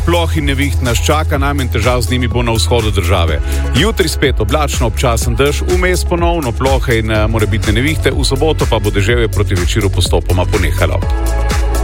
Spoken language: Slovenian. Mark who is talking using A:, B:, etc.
A: Ploh in neviht nas čaka, najmanj težav z njimi bo na vzhodu države. Jutri spet oblačno, občasen dež, vmes ponovno plohe in morebitne nevihte, v soboto pa bo deževje proti večeru postopoma ponehalo.